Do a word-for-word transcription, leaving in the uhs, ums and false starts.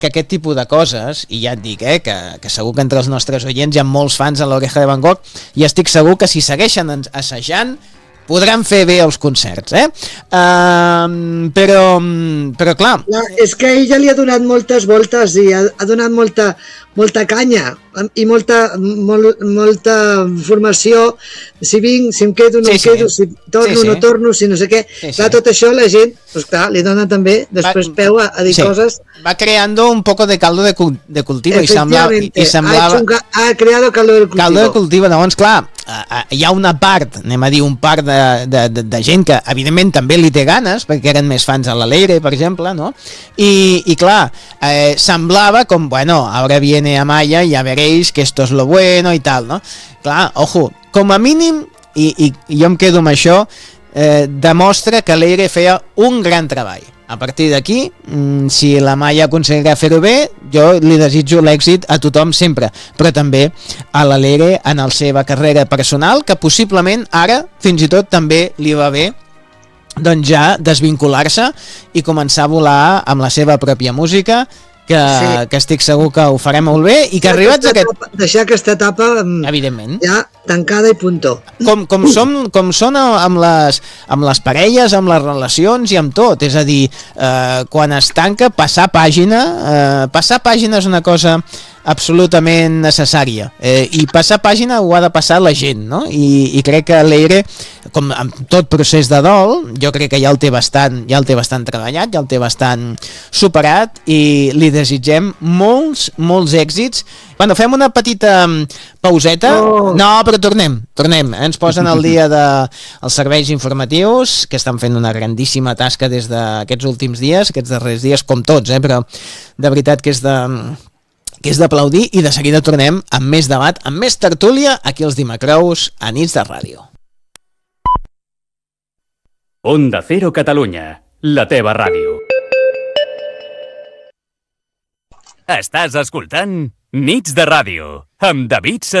que aquest tipus de coses, i ja et dic, eh, que, que segur que entre els nostres oients hi ha molts fans de l'Oreja de Van Gogh, i estic segur que si segueixen assajant podran fer bé els concerts, eh? Uh, però, però clar... No, és que ella li ha donat moltes voltes i ha, ha donat molta, molta canya i molta, mol, molta formació. Si vinc, si em quedo, no sí, em quedo, sí. si torno, sí, sí. no torno, si no sé què. Sí, clar, sí. Tot això la gent, doncs clar, li dona també després va, peu a, a dir sí. coses. Va creando un poco de caldo de, cul de cultivo i, sembla, i semblava... Ha, ha creado caldo de cultivo. Caldo de cultivo, llavors clar, hi ha una part, anem a dir un part de, de, de, de gent que evidentment també li té ganes, perquè eren més fans a l'Alegre, per exemple, no? I, i clar, eh, semblava com, bueno, ahora viene Amaya y ya veréis que esto es lo bueno y tal, no? Clar, ojo, com a mínim, i, i, i jo em quedo amb això, eh, demostra que l'Alegre feia un gran treball. A partir d'aquí, si la Maia aconseguirà fer-ho bé, jo li desitjo l'èxit a tothom sempre, però també a l'Alegre en la seva carrera personal, que possiblement ara fins i tot també li va bé doncs ja desvincular-se i començar a volar amb la seva pròpia música, que, sí. que estic segur que ho farem molt bé i que deixar arribats a aquest... Etapa, deixar aquesta etapa evidentment ja tancada i puntó. Com, com, som, com són amb les, amb les parelles, amb les relacions i amb tot, és a dir, eh, quan es tanca, passar pàgina, eh, passar pàgina és una cosa absolutament necessària, eh, i passar pàgina ho ha de passar la gent, no? I, i crec que l'Alegre, com amb tot procés de dol, jo crec que ja el té bastant, ja el té bastant treballat, ja el té bastant superat i li desitgem molts, molts èxits. Bueno, fem una petita pauseta. Oh. No, però tornem, tornem. Ens posen al dia de els serveis informatius, que estan fent una grandíssima tasca des d'aquests últims dies, aquests darrers dies, com tots, eh? Però de veritat que és de... que és d'aplaudir, i de seguida tornem amb més debat, amb més tertúlia, aquí els Dimecrous a Nits de Ràdio. Onda Cero Catalunya, la teva ràdio. Estàs escoltant Nits de Ràdio, amb David Serra.